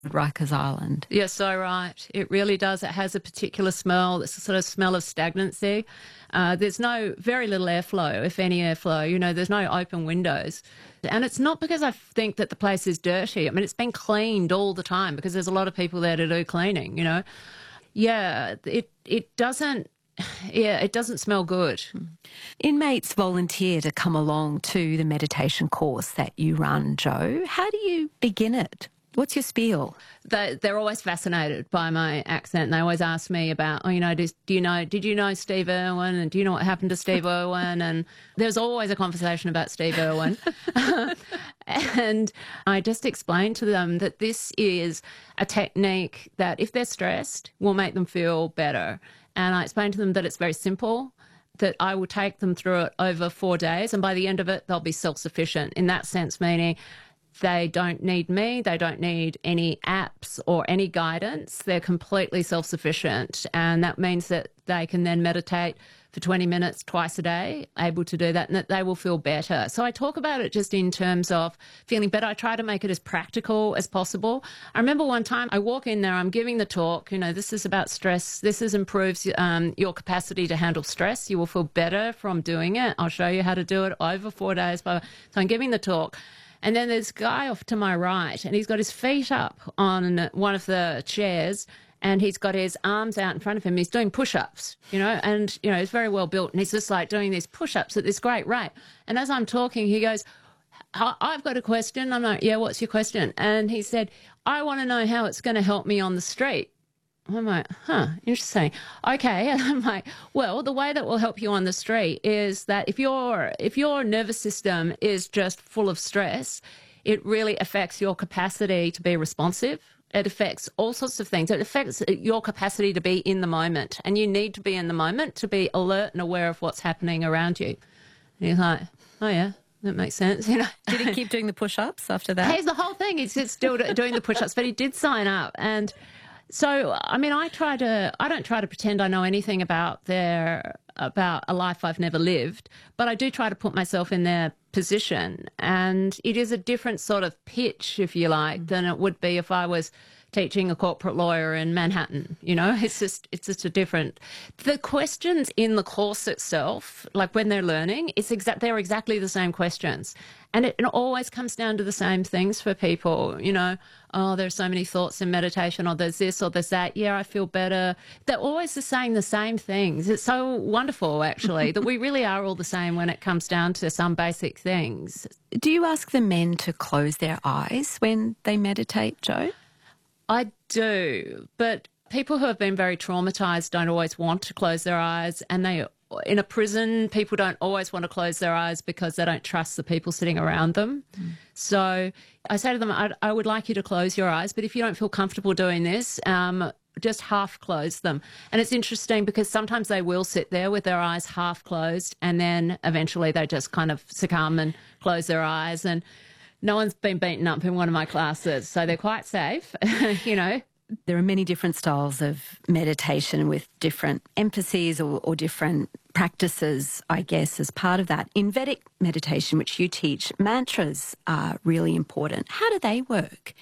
Rikers Island. You're so right. It really does. It has a particular smell. It's a sort of smell of stagnancy. There's very little airflow, if any airflow. There's no open windows. And it's not because I think that the place is dirty. I mean, it's been cleaned all the time because there's a lot of people there to do cleaning, Yeah, it doesn't... Yeah, it doesn't smell good. Inmates volunteer to come along to the meditation course that you run, Jo. How do you begin it? What's your spiel? They're always fascinated by my accent, and they always ask me about, did you know Steve Irwin, and do you know what happened to Steve Irwin? And there's always a conversation about Steve Irwin. And I just explain to them that this is a technique that, if they're stressed, will make them feel better. And I explain to them that it's very simple, that I will take them through it over 4 days, and by the end of it, they'll be self-sufficient in that sense, meaning they don't need me, they don't need any apps or any guidance. They're completely self-sufficient, and that means that they can then meditate for 20 minutes twice a day, able to do that, and that they will feel better. So I talk about it just in terms of feeling better. I try to make it as practical as possible. I remember one time I walk in there, I'm giving the talk, this is about stress. This improves your capacity to handle stress. You will feel better from doing it. I'll show you how to do it over 4 days. So I'm giving the talk. And then there's a guy off to my right, and he's got his feet up on one of the chairs, and he's got his arms out in front of him. He's doing push-ups, and, he's very well built, and he's just like doing these push-ups at this great rate. And as I'm talking, he goes, I've got a question. I'm like, yeah, what's your question? And he said, I want to know how it's going to help me on the street. I'm like, interesting. Okay. And I'm like, well, the way that will help you on the street is that if your nervous system is just full of stress, it really affects your capacity to be responsive. It affects all sorts of things. It affects your capacity to be in the moment, and you need to be in the moment to be alert and aware of what's happening around you. And he's like, oh yeah, that makes sense. Did he keep doing the push-ups after that? Here's the whole thing. He's still doing the push-ups, but he did sign up. And so, I mean, I don't try to pretend I know anything about a life I've never lived, but I do try to put myself in their position. And it is a different sort of pitch, if you like, than it would be if I was teaching a corporate lawyer in Manhattan. It's just a different. The questions in the course itself, like when they're learning, they're exactly the same questions. And it always comes down to the same things for people, oh, there's so many thoughts in meditation, or there's this or there's that. Yeah, I feel better. They're always saying the same things. It's so wonderful, actually, that we really are all the same when it comes down to some basic things. Do you ask the men to close their eyes when they meditate, Jo? I do, but people who have been very traumatised don't always want to close their eyes, and in a prison, people don't always want to close their eyes because they don't trust the people sitting around them. So I say to them, I would like you to close your eyes, but if you don't feel comfortable doing this, just half close them. And it's interesting because sometimes they will sit there with their eyes half closed, and then eventually they just kind of succumb and close their eyes. And no one's been beaten up in one of my classes, so they're quite safe, There are many different styles of meditation with different emphases or different practices, I guess, as part of that. In Vedic meditation, which you teach, mantras are really important. How do they work?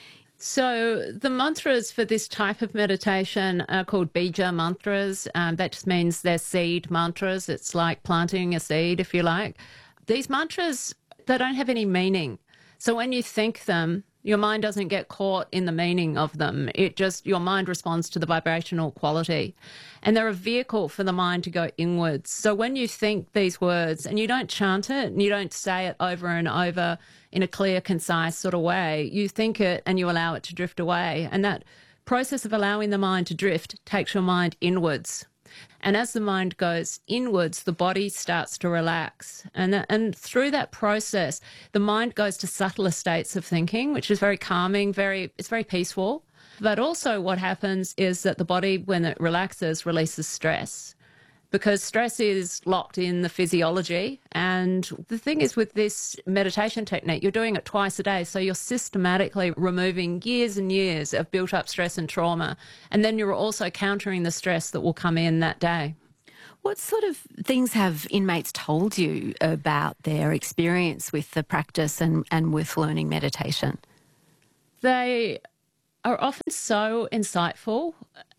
So the mantras for this type of meditation are called bija mantras. That just means they're seed mantras. It's like planting a seed, if you like. These mantras, they don't have any meaning. So when you think them, your mind doesn't get caught in the meaning of them. Your mind responds to the vibrational quality. And they're a vehicle for the mind to go inwards. So when you think these words, and you don't chant it, and you don't say it over and over in a clear, concise sort of way, you think it and you allow it to drift away. And that process of allowing the mind to drift takes your mind inwards. And as the mind goes inwards, the body starts to relax. And through that process, the mind goes to subtler states of thinking, which is very calming, it's very peaceful. But also what happens is that the body, when it relaxes, releases stress, because stress is locked in the physiology. And the thing is, with this meditation technique, you're doing it twice a day. So you're systematically removing years and years of built up stress and trauma. And then you're also countering the stress that will come in that day. What sort of things have inmates told you about their experience with the practice and with learning meditation? They are often so insightful.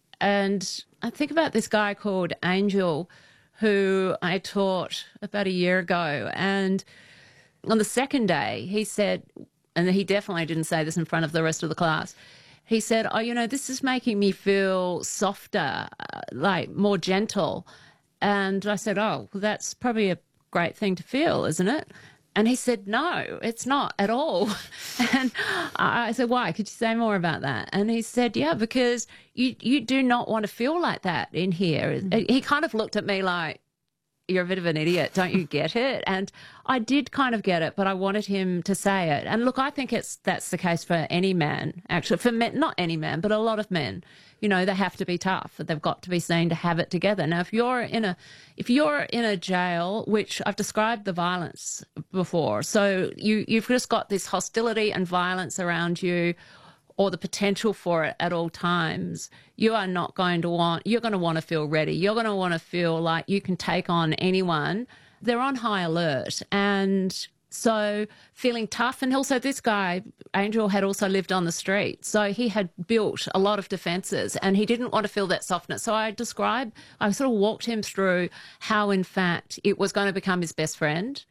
And I think about this guy called Angel, who I taught about a year ago. And on the second day, he said, and he definitely didn't say this in front of the rest of the class, he said, oh, you know, this is making me feel softer, like more gentle. And I said, oh, well, that's probably a great thing to feel, isn't it? And he said, no, it's not at all. And I said, why? Could you say more about that? And he said, yeah, because you do not want to feel like that in here. He kind of looked at me like, you're a bit of an idiot, don't you get it? And I did kind of get it, but I wanted him to say it. And look, I think that's the case for any man, actually. For men, not any man, but a lot of men. You know, they have to be tough. They've got to be seen to have it together. Now, if you're in a jail, which I've described the violence before, so you've just got this hostility and violence around you, or the potential for it at all times, you're going to want to feel ready. You're going to want to feel like you can take on anyone. They're on high alert. And so feeling tough. And also this guy, Angel, had also lived on the street. So he had built a lot of defences and he didn't want to feel that softness. So I sort of walked him through how, in fact, it was going to become his best friend,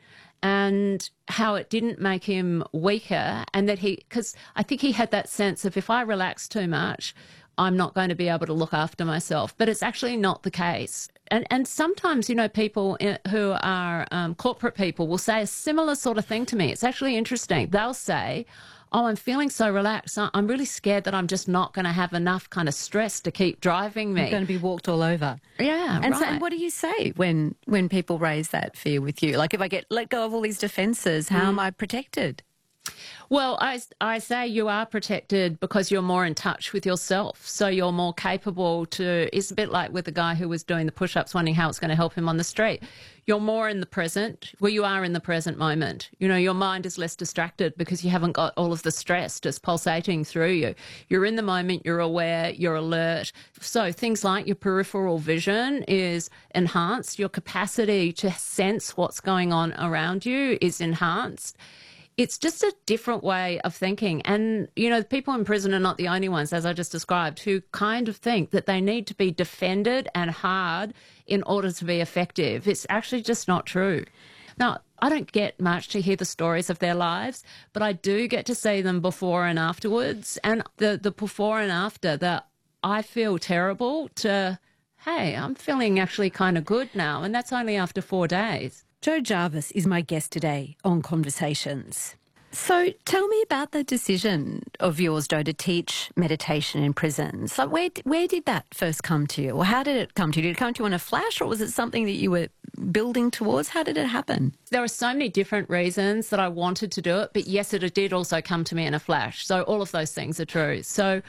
and how it didn't make him weaker, and that because I think he had that sense of, if I relax too much, I'm not going to be able to look after myself. But it's actually not the case. And sometimes, you know, people who are corporate people will say a similar sort of thing to me. It's actually interesting. They'll say, oh, I'm feeling so relaxed. I'm really scared that I'm just not going to have enough kind of stress to keep driving me. You're going to be walked all over. Yeah, and right. So, and what do you say when people raise that fear with you? Like, if I get let go of all these defences, how am I protected? Well, I say you are protected because you're more in touch with yourself. So you're more capable to, it's a bit like with the guy who was doing the push-ups, wondering how it's going to help him on the street. You're more in the present. Well, you are in the present moment. You know, your mind is less distracted because you haven't got all of the stress just pulsating through you. You're in the moment, you're aware, you're alert. So things like your peripheral vision is enhanced. Your capacity to sense what's going on around you is enhanced. It's just a different way of thinking. And, you know, people in prison are not the only ones, as I just described, who kind of think that they need to be defended and hard in order to be effective. It's actually just not true. Now, I don't get much to hear the stories of their lives, but I do get to see them before and afterwards. And the before and after, that I feel terrible to, hey, I'm feeling actually kind of good now. And that's only after 4 days. Jo Jarvis is my guest today on Conversations. So tell me about the decision of yours, Jo, to teach meditation in prisons. Like, where did that first come to you? Or how did it come to you? Did it come to you in a flash, or was it something that you were building towards? How did it happen? There are so many different reasons that I wanted to do it, but yes, it did also come to me in a flash. So all of those things are true. So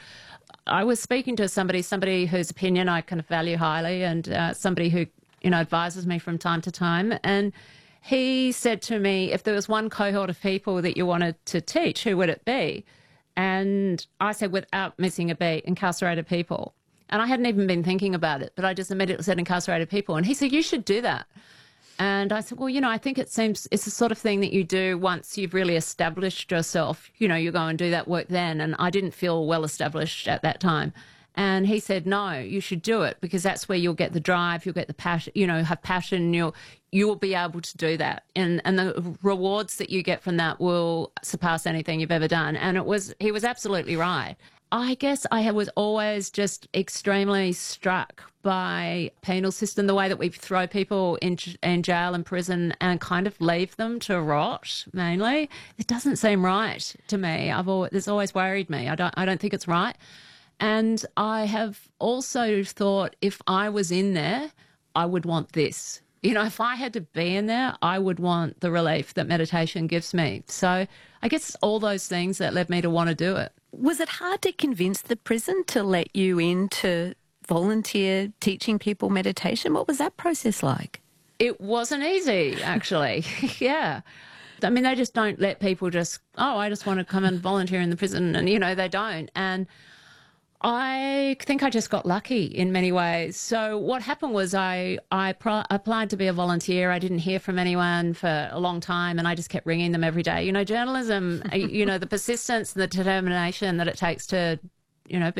I was speaking to somebody whose opinion I kind of value highly, and somebody who, you know, advises me from time to time. And he said to me, if there was one cohort of people that you wanted to teach, who would it be? And I said, without missing a beat, incarcerated people. And I hadn't even been thinking about it, but I just immediately said incarcerated people. And he said, you should do that. And I said, well, you know, I think it's the sort of thing that you do once you've really established yourself. You know, you go and do that work then. And I didn't feel well established at that time. And he said, no, you should do it, because that's where you'll get the drive, you'll get the passion, you know, have passion, you will be able to do that. And the rewards that you get from that will surpass anything you've ever done. And he was absolutely right. I guess I was always just extremely struck by penal system, the way that we throw people in jail and prison and kind of leave them to rot, mainly. It doesn't seem right to me. It's always worried me. I don't think it's right. And I have also thought, if I was in there, I would want this. You know, if I had to be in there, I would want the relief that meditation gives me. So I guess it's all those things that led me to want to do it. Was it hard to convince the prison to let you in to volunteer teaching people meditation? What was that process like? It wasn't easy, actually. Yeah. I mean, they just don't let people just, I just want to come and volunteer in the prison. And, you know, they don't. And I think I just got lucky in many ways. So what happened was I applied to be a volunteer. I didn't hear from anyone for a long time, and I just kept ringing them every day. You know, journalism, you know, the persistence and the determination that it takes to you know,